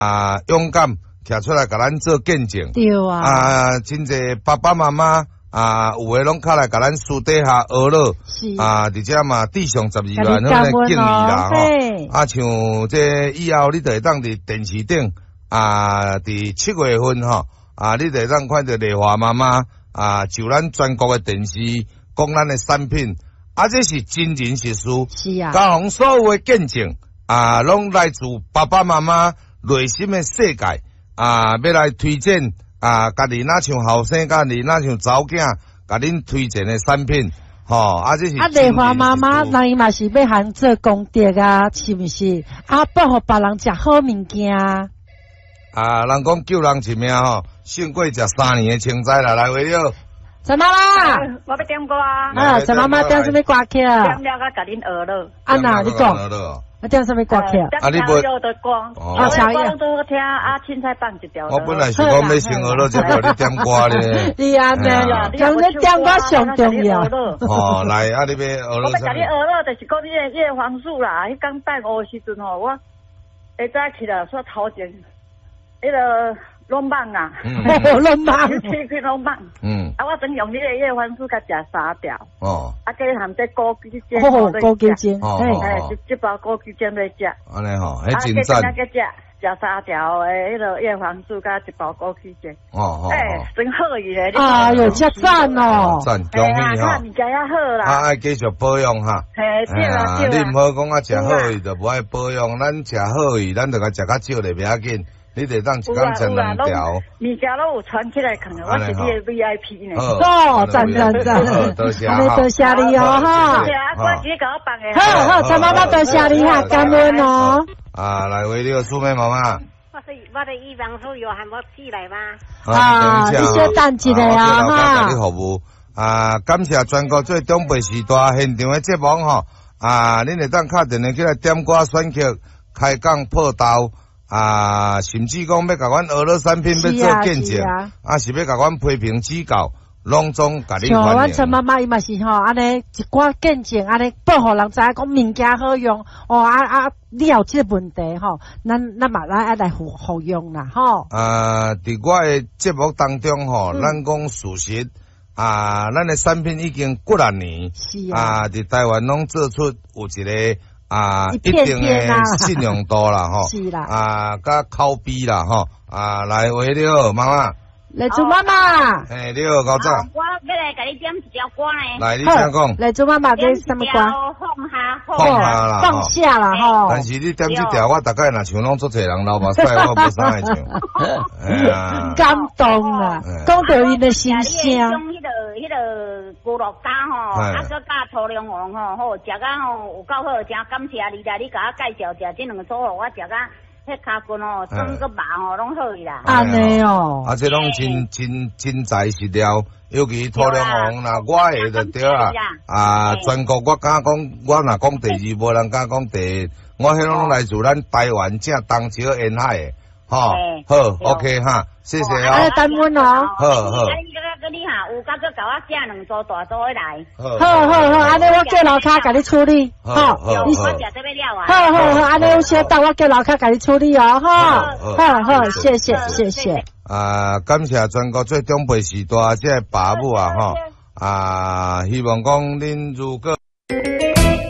勇敢徛出来甲咱做见证。 对啊。 真侪爸爸妈妈有诶拢较来甲咱私底下学乐。 是。 而且嘛，地上12万好来敬意啦吼。像这以后你就会当伫电视顶伫7月份吼你就会当看到丽华妈妈就咱全国诶电视讲咱诶产品。这是真人实事， 是啊， 甲红所有的见证拢来自爸爸妈妈内心的世界要来推荐家己哪像后生，家己哪像查某囝，甲恁推荐的产品，这是丽华妈妈，人伊嘛是要行做功德是毋是？保护别人食好物件。 人讲救人一命胜过食3年的青菜啦，来为了。 陈妈妈， 我要点歌啊！ 陈妈妈点什么歌曲？点了我甲恁学了。 哪你讲？我点什么歌曲？ 你不的歌。 茶叶都听青菜棒一条。 我本来是讲要先学了，才叫你点歌咧。 你安尼，讲你点歌上重要。 来你要学了。 我要甲你学了，就是讲你叶黄素啦。迄刚带我时阵我会早起来煞头前，迄个。拢棒啊！ 拢棒， 去拢棒。我总用你个叶黄素，甲食3条。加含这枸杞精。 枸杞精。 这包枸杞精来食。 安尼吼，迄真赞。 加食3条的迄个叶黄素，加一包枸杞精。真好伊咧。 哟，真赞哦！ 赞，恭喜哈！ 物件也好啦。 爱继续保养哈。 对啦。 你唔好讲食好伊就无爱保养，咱食好伊，咱就甲食较少咧，袂要紧。你得当一工吃2条， 物件拢有传起来，可能我是你的 VIP 呢。 赞， 多谢多谢你哦哈。 我自己给我办的。 好，陈妈妈多谢你哈，感恩哦。 来为你苏妹妈妈。 我的预防素有还没寄来吗？ 你先等一下哈。 你服务感谢全国最中北时代现场的节目吼恁会当敲电话起来点歌选曲，开讲破刀。甚至讲要甲阮学乐产品要做见证，是要甲阮批评指教，拢总甲你欢迎。像阮陈妈妈伊嘛是安尼一寡见证，安尼保护人知影讲物件好用你有这个问题咱嘛来服用啦伫我的节目当中咱讲事实咱的产品已经几啊年，伫台湾拢做出有一个。一定的信用度啦， 是啦， 甲口碑啦，来为了妈妈， 来做妈妈， 你好，高赞， 我要来给你点一条歌呢， 来，你先讲， 来做妈妈点什么歌？ 放下啦， 放下啦， 但是你点这条，我大概若唱拢足侪人流目屎，我无啥爱唱， 感动啊，讲到伊的心声。 迄个咕噜干佮加粗粮黄好食有够好，真感谢你啦！你甲我介绍食这2组我食迄骹骨酸个麻拢好伊啦。 安尼这拢真材实料，尤其粗粮黄啦，我会就对啦。全国我敢讲，我若讲第2，无人敢讲第1。我迄拢来自咱台湾正东石沿海的，好 ，OK 哈，谢谢哦。 等阮哦。 好。 你有甲佮我寄2组大组的来。 好，安尼我叫老卡甲你处理。好， 你我食这要了啊。 好，安尼我先等我叫老卡甲你处理哦。好，谢谢。 感谢全国最中北时代这爸母希望讲恁如果。